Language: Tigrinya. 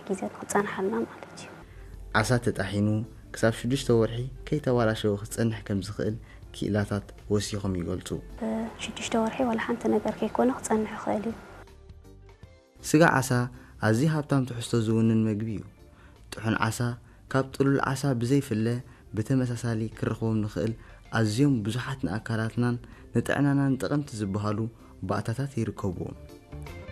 ግዜ ክጸንሐልና ማለት እዩ ዓሳ ተጣሒኑ ክሳብ 6 ወርሒ ከይተባላሸው ክጸንሕ ከም ዝኽእል ክኢላታት ወሲኾም ይገልጹ 6 ወርሒ ወላ ሓንቲ ነገር ከይኮነ ክጸንሕ ይኽእል እዩ ስጋ ዓሳ ኣዝዩ ሃብታም ትሕዝቶ ዝውንን ምግቢ እዩ ጥሑን ዓሳ ካብ ጥሉል ዓሳ ብዘይፍለ ብተመሳሳሊ ክረኽቦም ንኽእል ኣዝዮም ብዙሓት ንኣካላትናን ንጥዕናናን ጠቐምቲ ዝበሃሉ ባእታታት ይርከብዎም